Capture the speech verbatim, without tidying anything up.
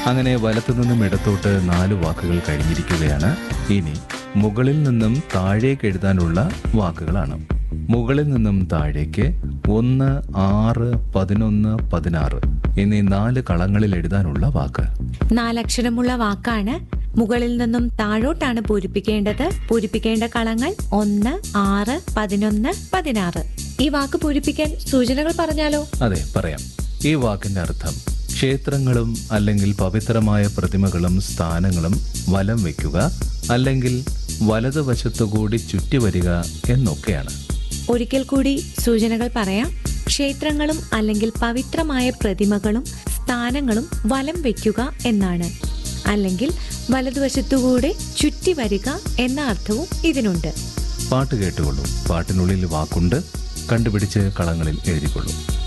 അങ്ങനെ വലത്തു നിന്നും ഇടത്തോട്ട് നാല് വാക്കുകൾ കഴിഞ്ഞിരിക്കുകയാണ്. ഇനി മുകളിൽ നിന്നും താഴേക്ക് എഴുതാനുള്ള വാക്കുകളാണ്. മുകളിൽ നിന്നും താഴേക്ക് ഒന്ന്, ആറ്, പതിനൊന്ന്, പതിനാറ് എന്നീ നാല് കളങ്ങളിൽ എഴുതാനുള്ള വാക്ക്. നാലക്ഷരമുള്ള വാക്കാണ്. മുകളിൽ നിന്നും താഴോട്ടാണ് പൂരിപ്പിക്കേണ്ടത്. പൂരിപ്പിക്കേണ്ട കളങ്ങൾ ഒന്ന്, ആറ്, പതിനൊന്ന്, പതിനാറ്. ഈ വാക്ക് പൂരിപ്പിക്കാൻ സൂചനകൾ പറഞ്ഞാലോ? അതെ, പറയാം. ഈ വാക്കിന്റെ അർത്ഥം ക്ഷേത്രങ്ങളും അല്ലെങ്കിൽ പവിത്രമായ പ്രതിമകളും സ്ഥാനങ്ങളും വലം വയ്ക്കുക അല്ലെങ്കിൽ വലതുവശത്തുകൂടി ചുറ്റി വരിക എന്നൊക്കെയാണ്. ഒരിക്കൽ കൂടി സൂചനകൾ പറയാം. ക്ഷേത്രങ്ങളും അല്ലെങ്കിൽ പവിത്രമായ പ്രതിമകളും സ്ഥാനങ്ങളും വലം വയ്ക്കുക എന്നാണ്. അല്ലെങ്കിൽ വലതുവശത്തുകൂടെ ചുറ്റി വരിക എന്ന അർത്ഥവും ഇതിനുണ്ട്. പാട്ട് കേട്ടുകൊള്ളൂ. പാട്ടിനുള്ളിൽ വാക്കുണ്ട്, കണ്ടുപിടിച്ച് കളങ്ങളിൽ എഴുതിക്കൊള്ളൂ.